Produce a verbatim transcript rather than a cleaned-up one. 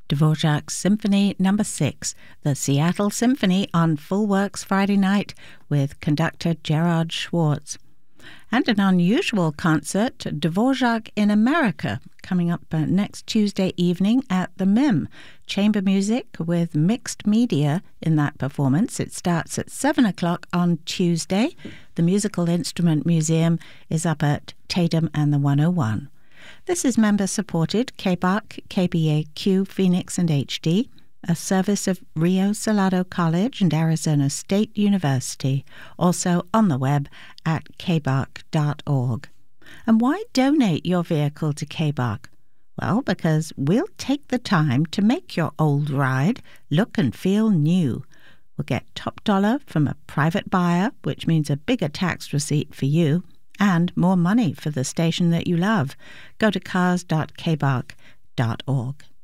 Dvorak Symphony Number six, the Seattle Symphony on Full Works Friday night with conductor Gerard Schwartz. And an unusual concert, Dvorak in America, coming up uh, next Tuesday evening at the M I M. Chamber music with mixed media in that performance. It starts at seven o'clock on Tuesday. The Musical Instrument Museum is up at Tatum and the one oh one. This is member-supported K B A C, K B A Q, Phoenix and H D, a service of Rio Salado College and Arizona State University, also on the web at k b a c dot org. And why donate your vehicle to K B A C? Well, because we'll take the time to make your old ride look and feel new. We'll get top dollar from a private buyer, which means a bigger tax receipt for you, and more money for the station that you love. Go to cars dot k b a c dot org.